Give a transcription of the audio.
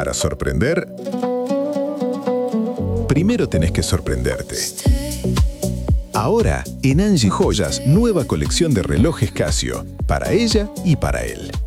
Para sorprender, primero tenés que sorprenderte. Ahora, en Angie Joyas, nueva colección de relojes Casio, para ella y para él.